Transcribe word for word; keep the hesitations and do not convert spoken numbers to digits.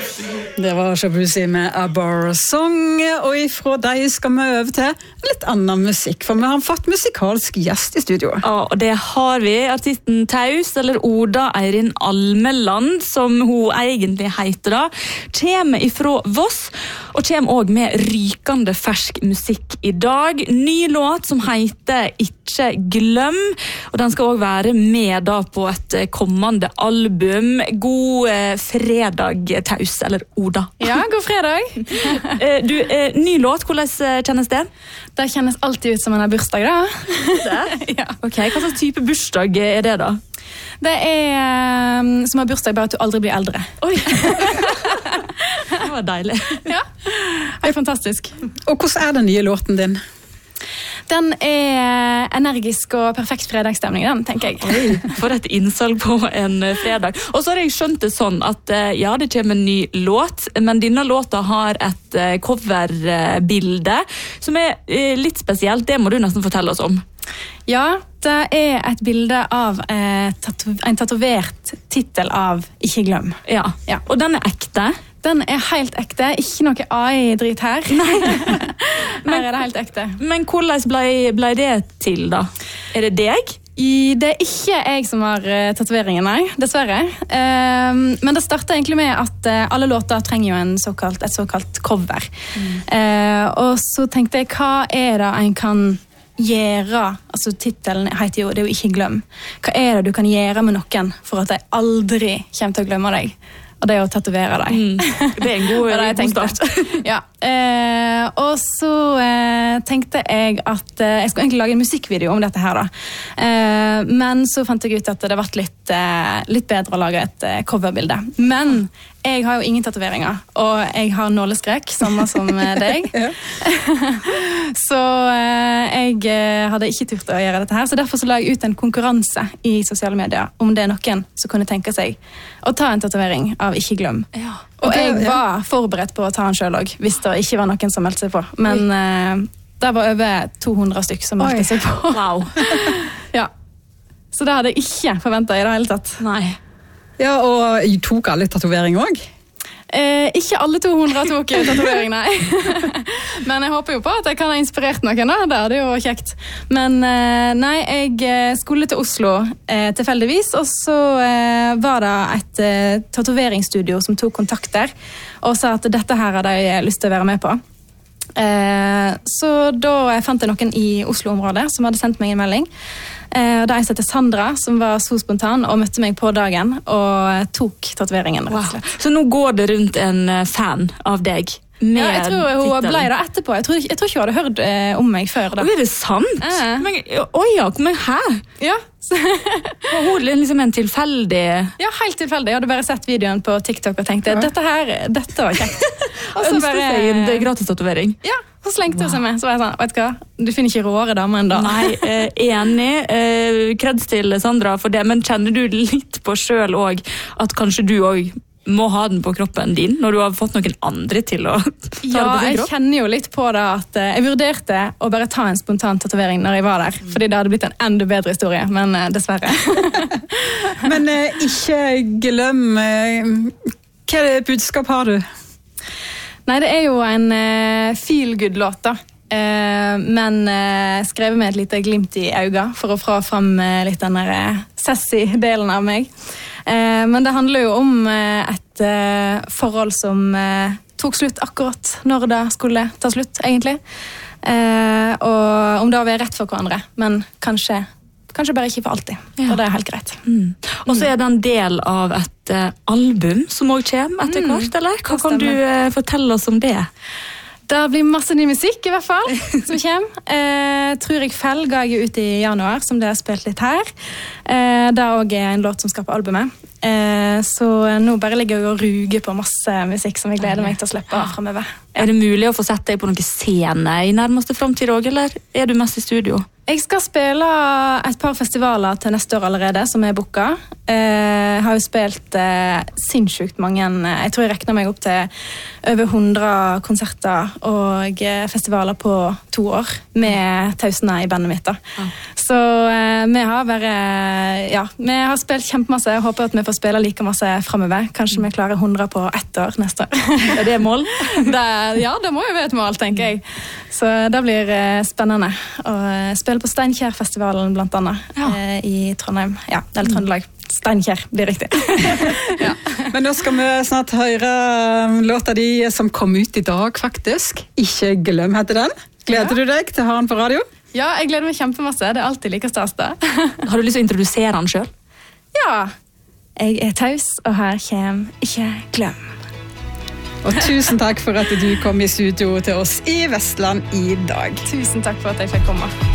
Det var Shabuzi med A Bar Song, og ifra deg skal vi over til litt annen musikk, for vi har fått musikalsk gjest i studio. Ja, og det har vi. Artisten Taus, eller Oda Eirin Almeland, som hun egentlig heter da, kommer ifra Voss, og kommer også med rykende fersk musikk i dag. Ny låt som heter Ikke glem, og den skal også være med da på et kommende album. God eh, fredag, Taus, eller Oda. Ja, god fredag. du, eh, ny låt, hvordan kjennes det? Det kjennes alltid ut som en bursdag, da. Det? Ja. Ok, hva slags type bursdag er det da? Det er um, som en bursdag, bare at du aldri blir eldre. Oi! Det var deilig. Ja, det er fantastisk. Og hvordan er den nye låten din? Den er energisk og perfekt fredagsstemning, den, tenker jeg. Oi, for et innsalg på en fredag. Og så har jeg skjønt det sånn at ja, det kommer en ny låt, men denne låta har et coverbilde som er litt spesielt. Det må du nesten fortelle oss om. Ja, det er et bilde av eh, tato- en tatovert titel av Ikke glem. Ja. Ja. Og den er ekte. Den er helt ekte, ikke noe A I-drit her. Nei. Her er det helt ekte. Men hvordan ble, ble det til da? Er det deg? I, det er ikke jeg som har uh, tatoveringen, nei, dessverre. Um, men det startet egentlig med at uh, alle låter trenger jo en såkalt, et såkalt cover. Mm. Uh, og så tenkte jeg, hva er det en kan gjøre? Altså titelen heter jo, det er jo Ikke glem. Hva er det du kan gjøre med noen for at de aldri kommer til å glemme deg? Og det er å tatovere deg. Mm. Det er en god, det god start. Ja. Eh, og så eh, tenkte jeg at eh, jeg skulle egentlig lage en musikkvideo om dette her da. Eh, men så fant jeg ut at det ble litt, eh, litt bedre å lage et eh, coverbilde. Men jeg har jo ingen tatoveringer, og jeg har nåleskrek, samme som deg. Så eh, jeg hadde ikke turt å gjøre dette her, så derfor så la jeg ut en konkurranse i sosiale medier om det er noen som kunne tenke seg å ta en tatovering av Ikke glem. Ja. Og jeg var forberedt på å ta den selv også, hvis det ikke var noen som meldte seg på. Men uh, det var over to hundre stykk som meldte seg på. Wow. Ja. Så det hadde jeg ikke forventet i det hele tatt. Nei. Ja, og jeg tok alle tatovering også? Eh, ikke alle to hundre tok tatovering, nei. Men jeg håper jo på at jeg kan ha inspirert noen da. Det er det jo kjekt. Men eh, nei, jeg skulle til Oslo eh, tilfeldigvis, og så eh, var det et eh, tatoveringsstudio som tok kontakt der, og sa at dette her hadde jeg lyst til å være med på. Eh, så da fant jeg noen i Oslo-området som hadde sendt meg en melding. Eh, da jeg heter Sandra, som var så spontan og møtte meg på dagen og tok tatoveringen, rett og slett. Wow. Så nå går det rundt en fan av deg? Med ja, jeg tror hun titelen. ble det etterpå. Jeg tror, jeg tror ikke hun hadde hørt eh, om meg før da. Oi, er det sant? Eh. Men, oi ja, men hæ? Ja. Var hun liksom en tilfeldig... Ja, helt tilfeldig. Jeg hadde bare sett videoen på TikTok og tenkte, ja. dette her, dette var kjekt. Og så bare... Det er gratis tatovering. Ja, så slengte hun wow. seg med. Så var jeg sånn, vet du hva? Du finner ikke råere damer enn da. Nei, eh, enig. Eh, kreds til Sandra for det, men kjenner du litt på selv også at kanskje du også må ha den på kroppen din, når du har fått noen andre til å ta ja, det på sin kropp? Jeg kjenner jo litt på det at uh, jeg vurderte å bare ta en spontan tatovering når jeg var der, fordi det hadde blitt en enda bedre historie, men uh, dessverre. Men uh, ikke glem, uh, hva er det budskap har du? Nei, det er jo en uh, feel-good-låt da. Uh, men uh, skrevet med et lite glimt i øynene for å få fram uh, litt den der uh, sassy delen av meg. Uh, men det handler jo om uh, et uh, forhold som uh, tok slutt akkurat når det skulle ta slutt, egentlig. Uh, og om det var rett for hverandre, men kanskje, kanskje bare ikke for alltid. Ja. Og det er helt greit. Mm. Og så er det en del av et uh, album som også kommer etter hvert, mm. eller? Hva kan du uh, fortelle oss om det? Det blir masse ny musikk i hvert fall, som kommer. Eh, tror jeg Fell ga jeg ut i januar, som det har spilt litt her. Eh, det er også en låt som skal på albumet. Eh, så nå bare ligger jeg og ruger på masse musikk som jeg gleder meg til å slippe av fremover. Er det mulig å få sette deg på noen scene i nærmeste fremtid også, eller er du mest i studio? Jeg skal spille et par festivaler til neste år allerede, som er booka. Jeg har jo spilt eh, sinnssykt mange, jeg tror jeg rekner meg opp til over hundre konserter og festivaler på to år, med Tausene i bandet mitt da. Ja. Så Så eh, vi har bare, ja, vi har spilt kjempemasse. Jeg håper at vi får spille like masse fremover. Kanskje vi klarer hundre på ett år neste år. Er det mål? det, ja, det må jo være et mål, tenker jeg. Så det blir eh, spennende å spille på Steinkjer-festivalen blant annet, ja. eh, i Trondheim. Ja, eller Trøndelag. Steinkjer, blir riktig. ja. Men nå skal vi snart høre låta di som kom ut i dag, faktisk. Ikke glem, heter den. Gleder ja. du deg til å ha den på radio? Ja, jeg gleder meg kjempemasse. Det er alltid like stas da. Har du lyst til å introdusere den selv? Ja. Jeg er Taus, og her kommer Ikke glem. Og tusen takk for at du kom i studio til oss i Vestland i dag. Tusen takk for at jeg fikk komme.